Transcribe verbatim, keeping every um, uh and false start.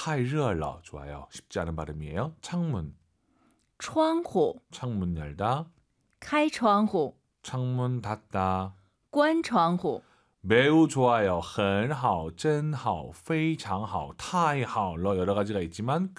太热了 좋아요. 쉽지 않은 발음이에요. 창문, 窗户 창문 열다, 开窗户 창문 닫다. 关窗户 매우 좋아요. 很好,真好,非常好,太好了 여러 가지가 있지만